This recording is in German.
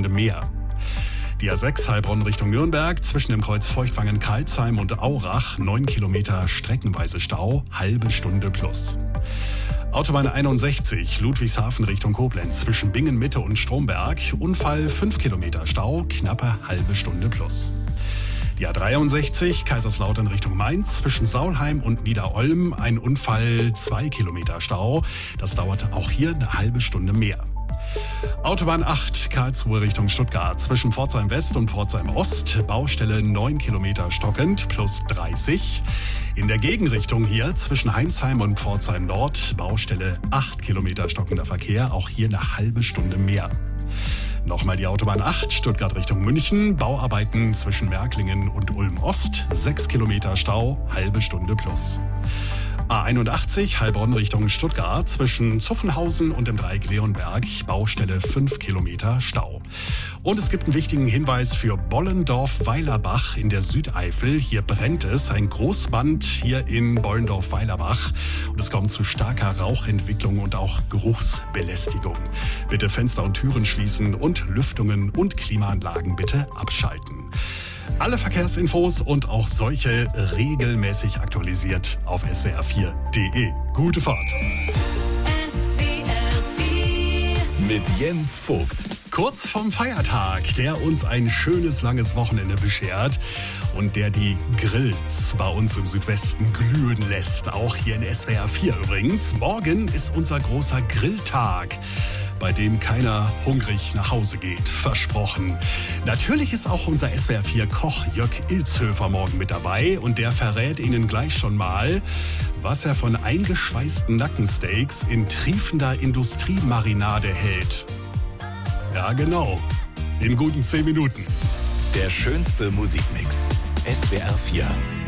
mehr. Die A6 Heilbronn Richtung Nürnberg zwischen dem Kreuz Feuchtwangen-Karlsheim und Aurach 9 Kilometer streckenweise Stau, halbe Stunde plus. Autobahn 61 Ludwigshafen Richtung Koblenz zwischen Bingen Mitte und Stromberg, Unfall 5 Kilometer Stau, knappe halbe Stunde plus. Die A63 Kaiserslautern Richtung Mainz zwischen Saulheim und Niederolm, ein Unfall 2 Kilometer Stau, das dauert auch hier eine halbe Stunde mehr. Autobahn 8 Karlsruhe Richtung Stuttgart zwischen Pforzheim West und Pforzheim Ost, Baustelle 9 Kilometer stockend plus 30. In der Gegenrichtung hier zwischen Heimsheim und Pforzheim Nord, Baustelle 8 Kilometer stockender Verkehr, auch hier eine halbe Stunde mehr. Nochmal die Autobahn 8 Stuttgart Richtung München, Bauarbeiten zwischen Märklingen und Ulm Ost, 6 Kilometer Stau, halbe Stunde plus. A81 Heilbronn Richtung Stuttgart zwischen Zuffenhausen und dem Dreieck Leonberg, Baustelle 5 Kilometer Stau. Und es gibt einen wichtigen Hinweis für Bollendorf-Weilerbach in der Südeifel. Hier brennt es, ein Großband hier in Bollendorf-Weilerbach. Und es kommt zu starker Rauchentwicklung und auch Geruchsbelästigung. Bitte Fenster und Türen schließen und Lüftungen und Klimaanlagen bitte abschalten. Alle Verkehrsinfos und auch solche regelmäßig aktualisiert auf swr4.de. Gute Fahrt! Mit Jens Vogt. Kurz vorm Feiertag, der uns ein schönes, langes Wochenende beschert und der die Grills bei uns im Südwesten glühen lässt. Auch hier in SWR 4 übrigens. Morgen ist unser großer Grilltag, bei dem keiner hungrig nach Hause geht. Versprochen. Natürlich ist auch unser SWR 4 Koch Jörg Ilzhöfer morgen mit dabei und der verrät Ihnen gleich schon mal, was er von eingeschweißten Nackensteaks in triefender Industriemarinade hält. Ja, genau. In guten 10 Minuten. Der schönste Musikmix. SWR 4.